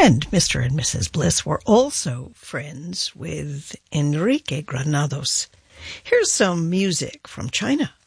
And Mr. and Mrs. Bliss were also friends with Enrique Granados. Here's some music from China.